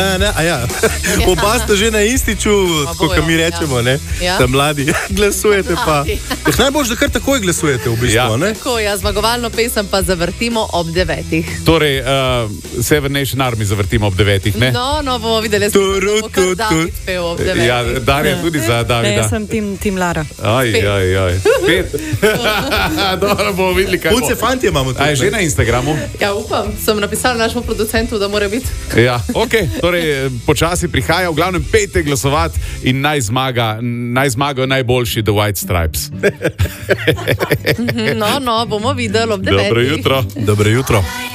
Oba ste že na Instiču, kot mi rečemo, ne? Da mladi glasujete pa. Najbolj, da kar takoj glasujete v bistvu, ne? Tako, zmagovalno pesem pa zavrtimo ob 9. Torej, Seven Nation Army zavrtimo ob 9, ne? No, bomo videli, da bo kar David pel ob 9. Ja, Darja tudi za Davida. Ne, jaz sem tim Lara. Aj. Pet. Dobro, bomo videli, kaj bo. Punce, fantje imamo tudi. A je že na Instagramu? Ja, upam. Sem napisala našemu producentu, da mora biti. Ja, torej, počasi prihaja, v glavnem pejte glasovati in naj zmagajo najboljši The White Stripes. No, bomo videli ob 9. Dobro jutro. Dobro jutro.